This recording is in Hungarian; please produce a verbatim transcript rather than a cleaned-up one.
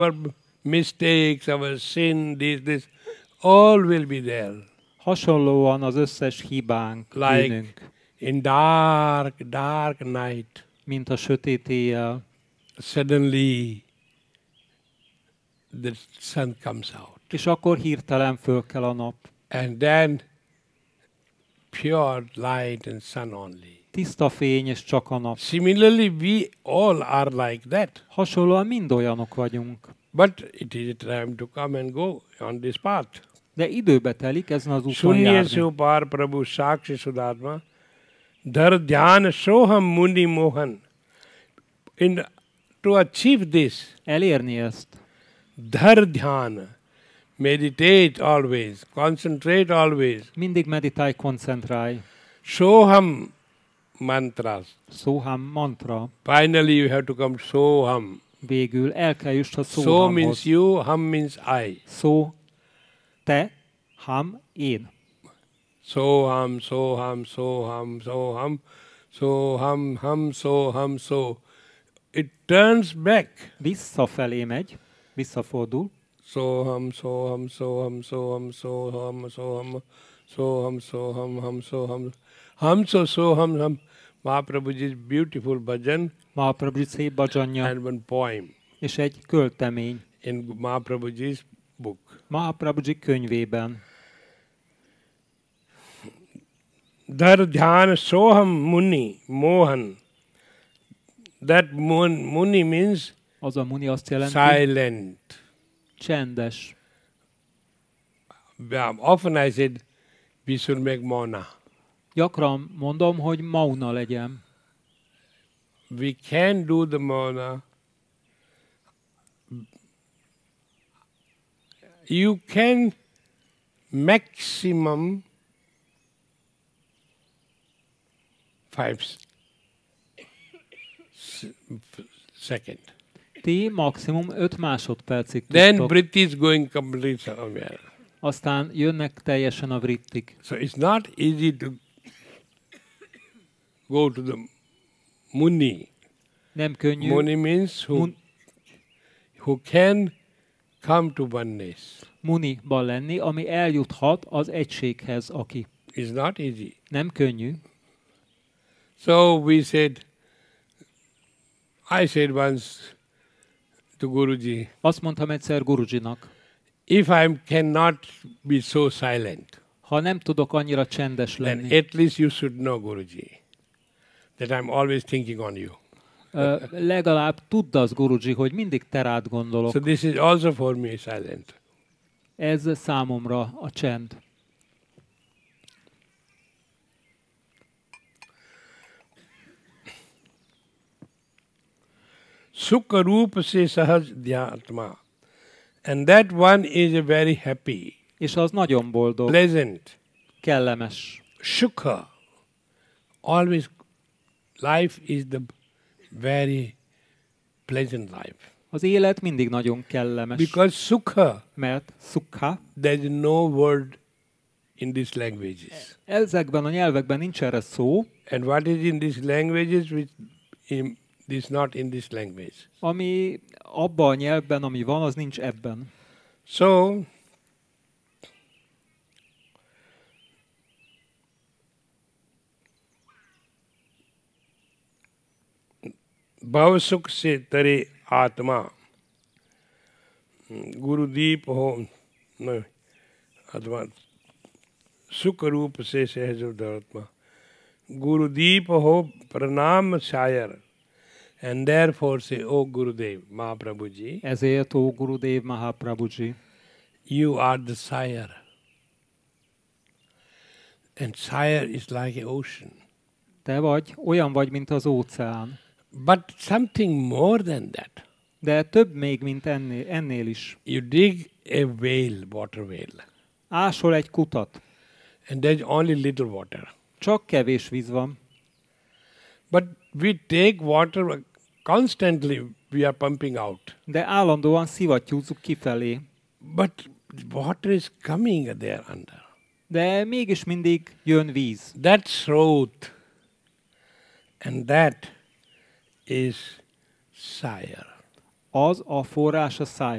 Our mistakes, our sin, this, this, all will be there. Hasonlóan az összes hibánk, Like bűnünk, in dark, dark night, mint a sötét éjjel, suddenly the sun comes out. és akkor hirtelen fölkel a nap. And then pure light and sun only. Tiszta fény, és csak a nap. Similarly, we all are like that. Hasonlóan mind olyanok vagyunk. But it is a time to come and go on this path. De időbe telik ezen az úton Sunye járni. Sopar Prabhu Sakshi Sudhatma Dhar Dhyan Soham Muni Mohan. In, to achieve this, Elérni ezt, Dhar Dhyan, meditate always, concentrate always. mindig meditálj, koncentrálj. Soham mantras. Szóham mantra. Finally you have to come Soham. Végül el kell juss a So szóhamhoz. means you, Ham means I. Szó, te, ham, én. Soham, Soham, Soham, Soham, Soham, Ham, Soham, So. It turns back. Visszafelé megy, visszafordul. Soham, Soham, Soham, Soham, Soham, Soham, Soham, Soham, Ham, Soham. Ham, So, Soham, Ham. Mahaprabhuji's beautiful bhajan Mahaprabhu szép bhajanja and one poem és egy költemény in Mahaprabhuji's book. Mahaprabhuji könyvében. Dhar Dhyan Soham Muni Mohan. That mun, Muni means Az a muni azt jelenti, silent. csendes. Yeah, often I said we should make mauna. Gyakran mondom, hogy mauna legyen. We can do the mauna. You can maximum five s- s- second. Ti maximum öt másodpercig Then tudtok, breath is going completely somewhere. aztán jönnek teljesen a vrittik. So it's not easy to go to the muni. Nem könnyű. Muni means who, Mun- who can come to oneness. muniban lenni, ami eljuthat az egységhez, aki. It's not easy. Nem könnyű. So we said, I said once to Guruji, Azt mondtam egyszer Gurujinak, if I cannot be so silent, ha nem tudok annyira csendes then lenni, at least you should know, Guruji, that I'm always thinking on you. ö, legalább tudd az, Guruji, hogy mindig te rád gondolok. So this is also for me silent. Ez számomra a csend. Sukha Rupa se sahaj dhyatma. And that one is a very happy, És az nagyon boldog, pleasant. kellemes. Sukha. Always, life is the very pleasant life. Az élet mindig nagyon kellemes. Because sukha, Mert sukha, there is no word in these languages. ezekben a nyelvekben nincs erre szó, And what is in these languages which in, is not in this language. ami abban a nyelvben, ami van, az nincs ebben. So, Bhav Sukh se tare Atma. Gurudeep ho, no, Atma. Sukh Roop se Sehaj Dharma. Gurudeep ho pranam shayar. And therefore say, O Gurudev, Mahaprabhuji, Ezért, ó Gurudev Mahaprabhuji, you are the sire. And sire is like an ocean. te vagy, olyan vagy, mint az óceán. But something more than that. De több még, mint ennél, ennél is. You dig a whale, water whale, Ásol egy kutat. and there's only little water. Csak kevés víz van. But we take water constantly, we are pumping out. De állandóan szivattyúzzuk kifelé. But water is coming there under. De mégis mindig jön víz. That throat, and that is sire. Az a forrás a száj.